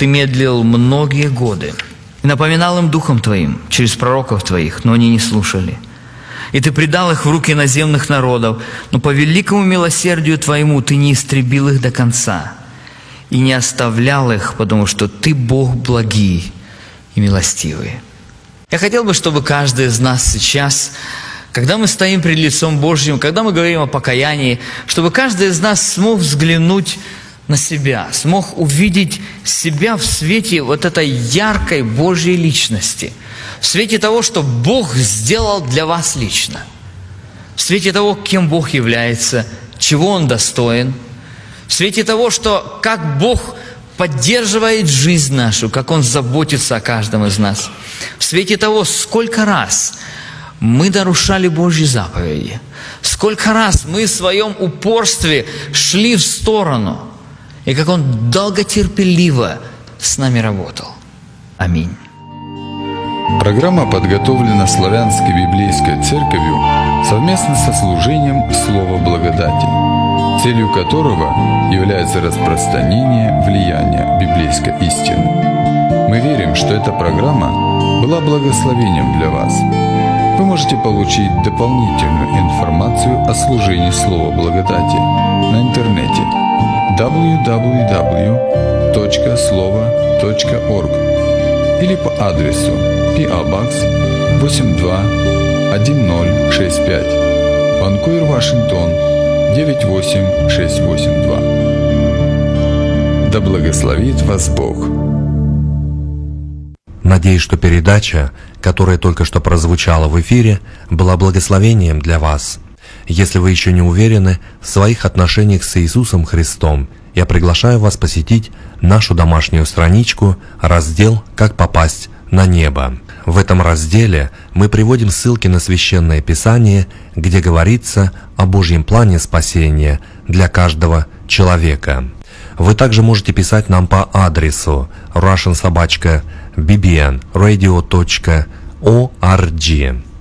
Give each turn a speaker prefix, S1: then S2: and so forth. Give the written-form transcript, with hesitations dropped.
S1: Ты медлил многие годы и напоминал им Духом Твоим через пророков Твоих, но они не слушали. И Ты предал их в руки иноземных народов, но по великому милосердию Твоему Ты не истребил их до конца и не оставлял их, потому что Ты Бог благий и милостивый. Я хотел бы, чтобы каждый из нас сейчас, когда мы стоим перед лицом Божьим, когда мы говорим о покаянии, чтобы каждый из нас смог взглянуть на себя, смог увидеть себя в свете вот этой яркой Божьей личности, в свете того, что Бог сделал для вас лично, в свете того, кем Бог является, чего Он достоин, в свете того, что как Бог поддерживает жизнь нашу, как Он заботится о каждом из нас, в свете того, сколько раз мы нарушали Божьи заповеди, сколько раз мы в своем упорстве шли в сторону, и как Он долготерпеливо с нами работал. Аминь.
S2: Программа подготовлена Славянской библейской церковью совместно со служением Слова Благодати, целью которого является распространение влияния библейской истины. Мы верим, что эта программа была благословением для вас. Вы можете получить дополнительную информацию о служении Слова Благодати на интернете www.slovo.org или по адресу P.O. Box 821065, Ванкувер, Вашингтон 98682. Да благословит вас Бог.
S3: Надеюсь, что передача, которая только что прозвучала в эфире, была благословением для вас. Если вы еще не уверены в своих отношениях с Иисусом Христом, я приглашаю вас посетить нашу домашнюю страничку, раздел «Как попасть на небо». В этом разделе мы приводим ссылки на Священное Писание, где говорится о Божьем плане спасения для каждого человека. Вы также можете писать нам по адресу russian@bbnradio.org.